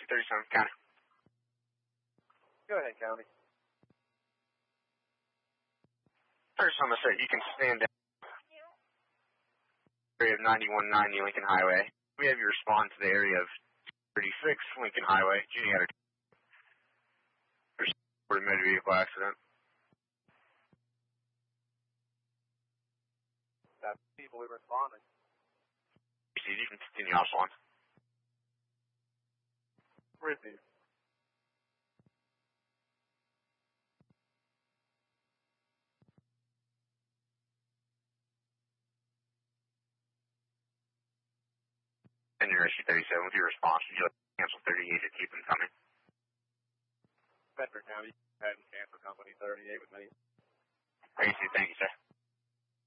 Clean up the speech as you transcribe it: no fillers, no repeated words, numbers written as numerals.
37th County. Go ahead, County. First on the set, you can stand down. Area of 9190 Lincoln Highway. We have you respond to the area of 36 Lincoln Highway. Junior had a motor vehicle accident. That's people who responding. You can continue offline. Receive. And your issue 37 with your response. Would you like to cancel 38 or keep them coming? Bedford County, go ahead and cancel company 38 with me. Thank you, sir.